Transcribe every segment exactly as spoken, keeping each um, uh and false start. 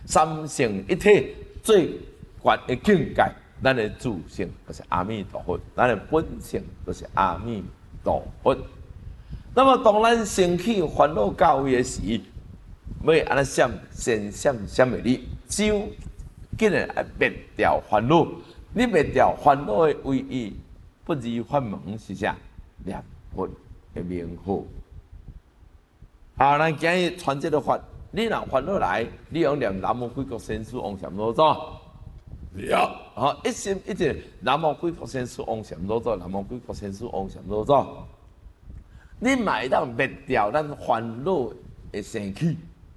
三性一体最悬的境界，咱的自性就是阿弥陀佛，咱的本性就是阿弥陀佛。那么当咱升起烦恼到位的时，要安怎闪？先闪闪的你，就竟然要灭掉烦恼。你灭掉烦恼的唯一不二法门是啥？念佛的名号。啊，咱今日传这个法，你若烦恼来，你用念南无贵国先师王禅老祖。了，好，一心一直南无贵国先师王禅老祖，南无贵国先师王禅老祖。你嘛会当灭掉咱烦恼的生起，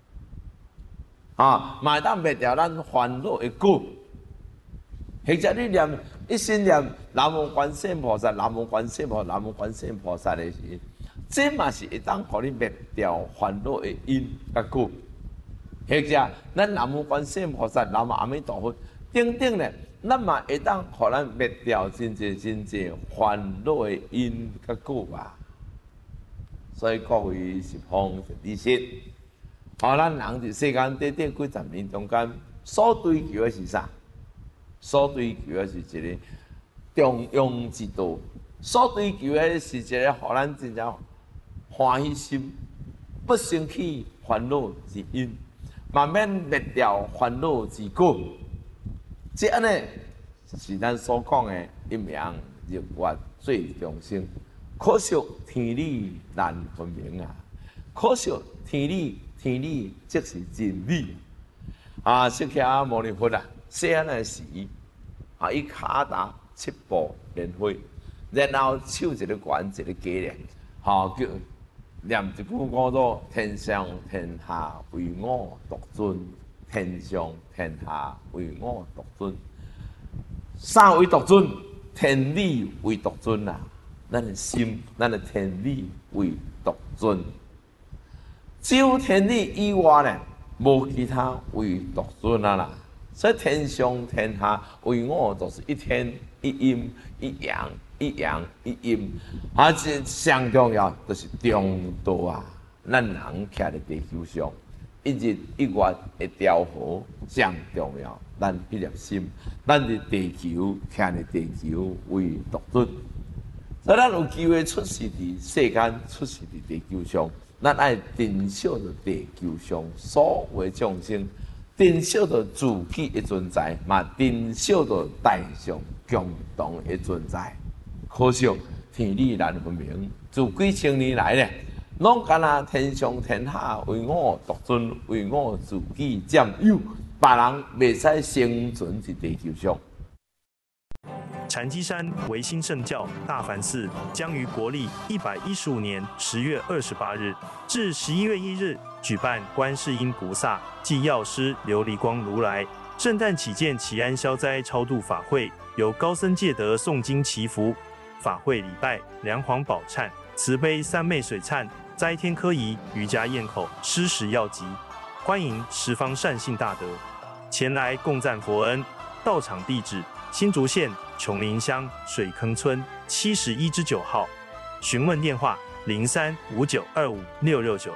啊，嘛会当灭掉咱烦恼的果。或者你念一心念南无观世音菩萨，南无观世音菩萨，南无观世音菩萨的时，这嘛是会当互你灭掉烦恼的因甲果。或者咱南无观世音菩萨，南无阿弥陀佛，等等咧，咱嘛会当互咱灭掉真济真济烦恼的因甲果吧。所以各位是方是理性，好，咱人伫世间短短几十年中间，所追求的是啥？所追求的是一个中庸之道，所追求的是一个互咱真正欢喜心，不生起烦恼之因，慢慢灭掉烦恼之果。这安尼是咱所讲的阴阳日月最中心。可惜天理难分明啊！可惜天理，天理即是真理啊！释迦牟尼佛啊，细汉的时啊，伊骹踏七步莲花，然后手一个悬一个低咧，吼叫念一句叫做“天上天下唯我独尊，天上天下唯我独尊”。啥为独尊？天理为独尊啊！咱的心，咱的天理为独尊，只有天理以外呢，无其他为独尊啊啦。所以天上天下为我都是一天一阴一阳一阳一阴，而且上重要就是中道啊。咱人徛伫地球上，一日一月的调和上重要。咱迄粒心，咱伫地球徛伫地球为独尊。所以咱有机会出世伫世间，出世伫地球上，咱爱珍惜着地球上所有的众生，珍惜着自己的存在，嘛珍惜着大众共同的存在。可惜天理难分明，自几千年来咧，拢干那天上天下为我独尊，为我自己占有，别人袂使生存伫地球上。 禅机山维新圣教大梵寺将于国历一百一十五年十月二十八日至十一月一日举办观世音菩萨暨药师琉璃光如来圣诞祈见祈安消灾超度法会，由高僧戒德诵经祈福，法会礼拜梁皇宝忏、慈悲三昧水忏、斋天科仪、瑜伽咽口、施食药集，欢迎十方善信大德前来共赞佛恩。到场地址：新竹县琼林乡水坑村七十一之九号，询问电话：零三五九二五六六九。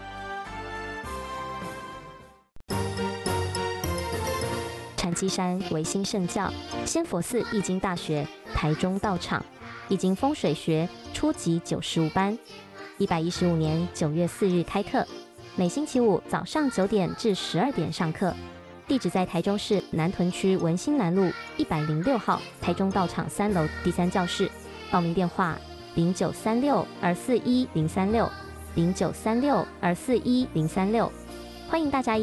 禅机山维新圣教仙佛寺易经大学台中道场易经风水学初级九十五班，一百一十五年九月四日开课，每星期五早上九点至十二点上课。地址在台中市南屯区文心南路一百零六号台中道场三楼第三教室。报名电话：零九三六二四一零三六零九三六二四一零三六。欢迎大家。